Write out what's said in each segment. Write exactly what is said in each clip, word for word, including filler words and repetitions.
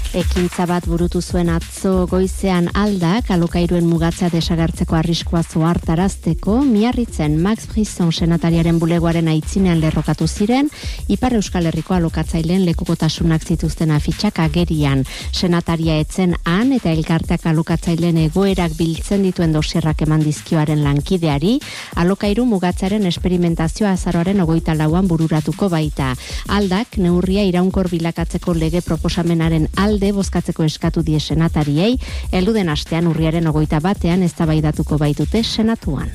Ekintza bat burutu zuen atzo goizean Aldak, alokairuen mugatza desagertzeko arriskua zohartarazteko, Miarritzen Max Brisson senatariaren bulegoaren aitzinean lerrokatu ziren, Ipar Euskal Herriko alokatzaileen lekukotasunak zituzten afitxak agerian. Senataria etzen han eta elkarteak alokatzaileen egoerak biltzen dituen dosierrak eman dizkioaren lankideari, alokairu mugatzaren esperimentazioa azaroaren hogeita lauan bururatuko baita. Aldak, neurria iraunkor bilakatzeko lege proposamenaren alde de bozkatzeko eskatu die senatariei, helduden astean urriaren hogeita batean eztabaidatuko baitute senatuan.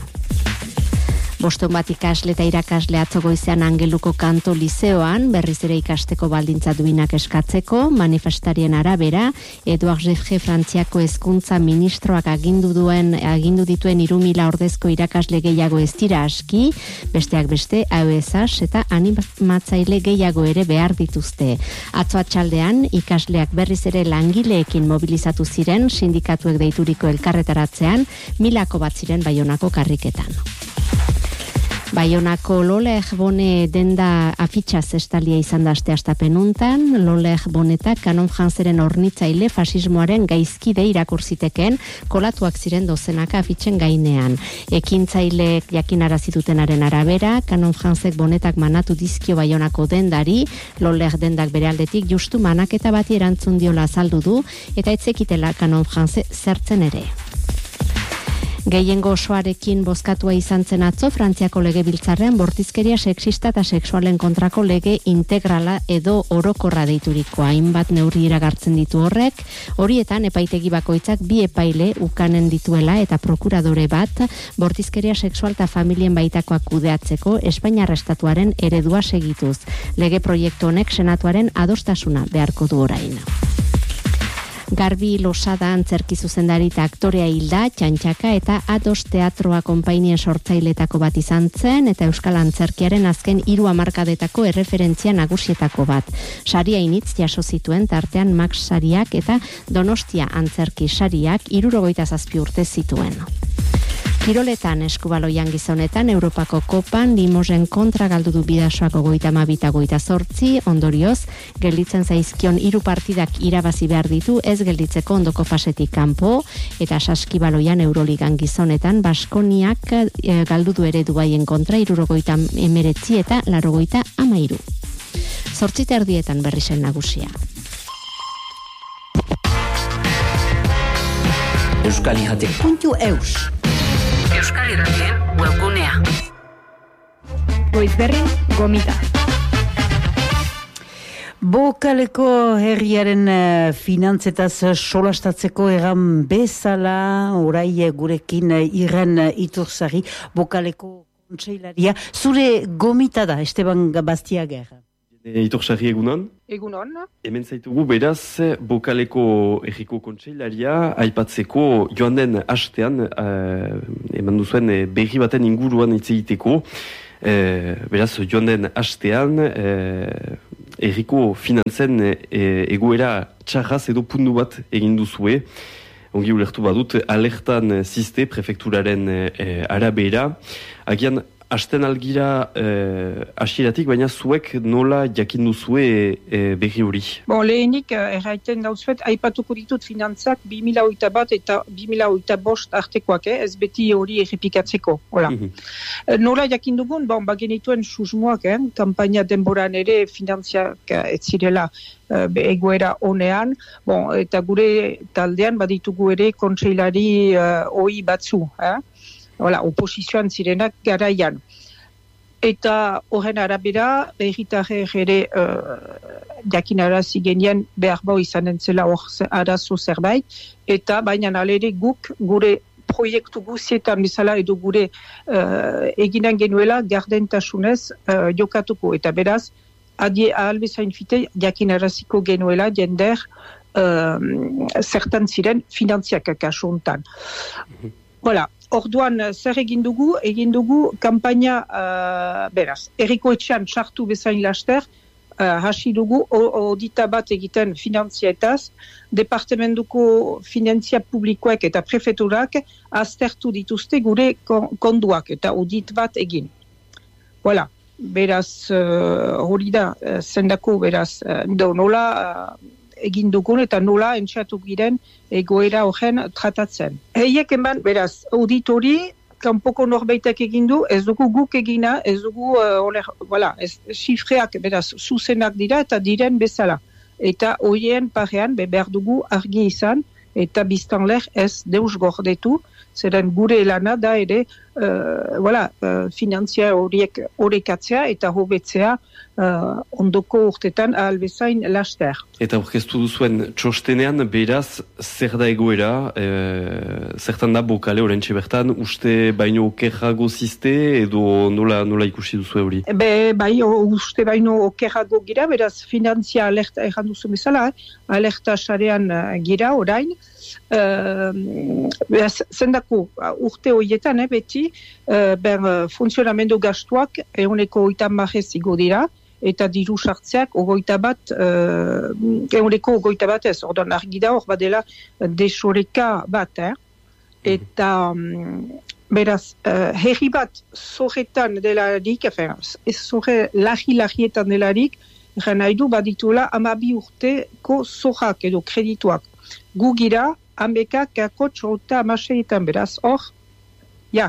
Boston bat ikasle eta irakasle atzo goizean Angeluko Kanto Lizeoan, berriz ere ikasteko baldintza duinak eskatzeko, manifestarien arabera, Eduard Jeffre Frantziako hezkuntza ministroak agindu duen agindu dituen hiru mila ordezko irakasle gehiago ez dira aski, besteak beste A E S A S eta animatzaile gehiago ere behar dituzte. Atzo atxaldean, ikasleak berriz ere langileekin mobilizatu ziren, sindikatuek deituriko elkarretaratzean, milako bat ziren Baionako karriketan. Baionako Loleg Bone denda afitxaz estalia izan da aste astapenuntan, Loleg Bonetak Kanon Franzeren hornitzaile fasismoaren gaizkide irakurziteken kolatuak ziren dozenaka afitxen gainean. Ekintzaileek jakinarazitutenaren arabera, Kanon Franzek Bonetak manatu dizkio Baionako dendari, Loleg dendak bere aldetik justu manaketa bati erantzun diola azaldu du, eta etzekitela Kanon Franze zertzen ere. Gehiengo osoarekin bozkatua izan zen atzo Frantziako legebiltzarrean bortizkeria sexista eta sexualen kontrako lege integrala edo orokorra deiturikoa. Hainbat neurri iragartzen ditu horrek, horietan epaitegi bakoitzak bi epaile ukanen dituela eta prokuradore bat bortizkeria sexual eta familien baitakoak kudeatzeko Espainiar estatuaren eredua segituz. Lege proiektu honek senatuaren adostasuna beharko du orain. Garbi Losada antzerki zuzendari eta aktorea hilda, Txantxaka eta Ados Teatroa konpainien sortzailetako bat izan zen eta Euskal Antzerkiaren azken hiru hamarkadetako erreferentzia nagusietako bat. Saria initz jaso zituen tartean Max sariak eta Donostia antzerki sariak hirurogeita zazpi urte zituen. Kiroletan eskubaloian gizonetan Europako Kopan Limosen kontra galdu du Bidasoako goita hamabi goita zortzi, ondorioz, gelditzen zaizkion hiru partidak irabazi behar ditu ez gelditzeko ondoko fasetik kanpo, eta saskibaloian Euroligan gizonetan Baskoniak e, galdu du ere Dubaien kontra hirurogeita hemeretzi eta laurogeita hamairu. Zortzi erdietan berrizen nagusia. Euskal Irrati puntu eus Euskal Irratien webgunea. Goizberrin gomita. Bokaleko herriaren uh, finantzetaz solastatzeko egan bezala, orai gurekin uh, irren uh, iturzari, Bokaleko kontseilaria. Zure gomita da, Esteban Bastiager. Iturzari egunon. Egunon. Hemen zaitugu beraz Bokaleko herriko kontseilaria aipatzeko joan den hastean uh, eman duzuen uh, berri baten inguruan hitz egiteko. Uh, beraz joan den hastean uh, herriko finantzen uh, egoera txarraz edo pundu bat egin duzue. Ongi ulertu badut alertan ziste prefekturaren uh, arabera. Agian hasten algira eh, hasieratik, baina zuek nola jakin duzue eh, berri hori? Bon, lehenik erraiten dauzuet, aipatuko ditut finantzak bi mila hogeita bat eta bi mila hogeita bost artekoak, eh? Ez beti hori errepikatzeko. Mm-hmm. Nola jakin dugun, bon, bagenituen susmoak, eh? Kampaina denboran ere finantziak ez zirela eh, egoera honean, bon, eta gure taldean baditugu ere kontseilari eh, ohi batzu, eh? Hola, oposizioan zirenak garaian. Eta horren arabera, berritarrer ere uh, jakinarazi genien behar bau izanen zela hor arazo zerbait, eta baina alere guk gure proiektu guzietan bezala edo gure uh, eginen genuela gardentasunez uh, jokatuko. Eta beraz, adie ahalbezain fite jakinaraziko genuela jender uh, zertan ziren finantziak kasuntan. Mm-hmm. Voilà. Orduan, zer egin dugu? Egin dugu kampaina, uh, beraz, erriko etxean txartu bezain laster, uh, hasi dugu, odita bat egiten finantzietaz, departamentuko finantzia publikoek eta prefeturak aztertu dituzte gure konduak eta audit bat egin. Voilà. Beraz, hori uh, da, uh, zendako, beraz, uh, nola, uh, egin dugun eta nola entxatu giren egoera horren tratatzen. Heiek eman, beraz, auditori, kanpoko norbaitek egin du, ez dugu guk egina, ez dugu, uh, oler, voilà, ez, xifreak, beraz, zuzenak dira eta diren bezala. Eta horien parean, be, behar dugu argi izan, eta biztanler ez deus gordetu, zeren gure lana da ere, uh, voilà, uh, finantzia horiek horrekatzea eta hobetzea uh, ondoko urtetan ahalbezain laster. Eta orkestu duzuen txostenean, beraz, zer da egoera, e, zertan da bokale orentxe bertan, uste baino okerrago ziste edo nola, nola ikusi duzu hori? Be, bai, uste baino okerrago gira, beraz, finantzia alerta erran duzu bezala, alerta sarean uh, gira orain, uh, beraz, zendako urte horietan, eh, beti, uh, ber, uh, funtzionamendu gastuak eguneko oitan marrez igo dira, eta diru sartzeak ogoita bat, uh, eguneko ogoita bat ez, ordan argi da hor badela desoreka bat, eh? Eta um, beraz, uh, herri bat zorretan delarik, efen, zorre lahi-lahietan delarik, egen nahi du baditula amabi urteko zorrak edo kredituak. Gu gira, hameka kako txorta amaseietan, beraz, hor, ja,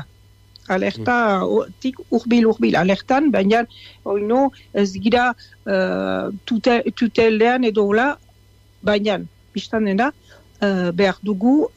alerta, tik urbil urbil alertan, baina oino ez gira uh, tutelean edo la, baina biztan dena uh, behar dugu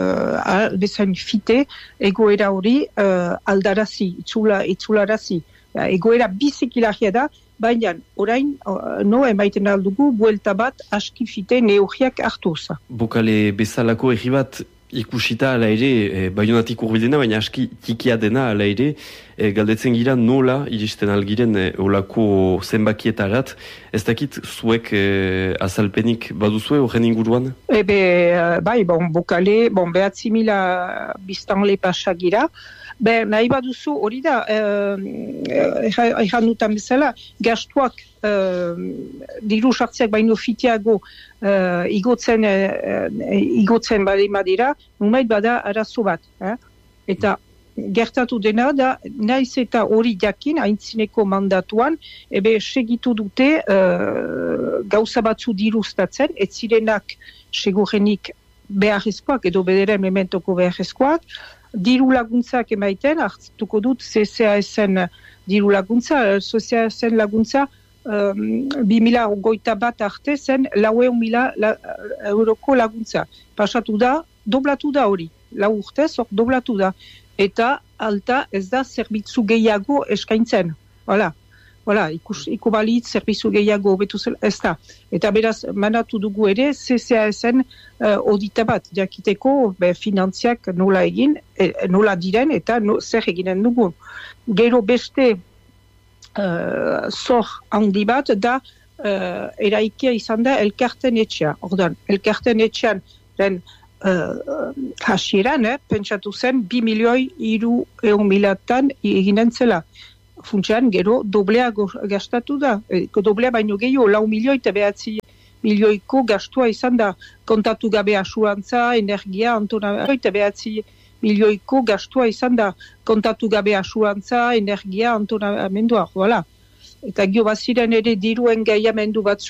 uh, bezain fite egoera hori uh, aldarazi, itzula, itzularazi. Egoera bizikilagia da, baina orain uh, no emaiten aldugu buelta bat aski fite neurriak hartuz. Bokale bezalako erri bat ikusita ala ere, e, baionatik urbilena, baina aski tikia dena ala ere, e, galdetzen gira nola iristen algiren e, olako zenbakietarat, ez dakit zuek e, azalpenik baduzue horren inguruan? Ebe, bai, bon, bokale, bon, behatzi mila biztanle pasagira, be, nahi baduzu hori da, erran dutan bezala, gastuak Uh, diru sartzeak baino fitiago uh, igotzen uh, igotzen badima dira, numait bada arazo bat. Eh? Eta gertatu dena da, naiz eta hori jakin, aintzineko mandatuan, ebe segitu dute uh, gauza batzu diruztatzen, ez zirenak segurenik beharrezkoak, edo bederen mementoko beharrezkoak, diru laguntzak emaiten, hartuko dut C C A S-en diru laguntza, C C A S-en laguntza, Um, bi mila goita bat arte zen laueun mila la, euroko laguntza. Pasatu da, doblatu da hori. Lau urtez, hor doblatu da. Eta alta ez da zerbitzu gehiago eskaintzen. Hala, hala, ikus, ikubalitz zerbitzu gehiago betu zel, ez da. Eta beraz, manatu dugu ere, C C A S-en uh, odita bat, jakiteko be, finantziak nola egin, e, nola diren, eta no, zer eginen dugu. Gero beste Uh, zor handi bat da uh, eraikia izan da elkarten etxea. Ordan, elkarten etxean den uh, hasieran, eh, pentsatu zen bi milioi iru eun milatan eginen zela. Funtsean gero doblea gastatu da. E, doblea baino gehiago, lau milioi eta behatzi milioiko gastua izan da. Kontatu gabe asuantza, energia, antona, eta behatzi milioiko gastua izan da, kontatu gabe asuantza, energia, antonamendua, voilà. Eta gio baziren ere diruen gaiamendu batzu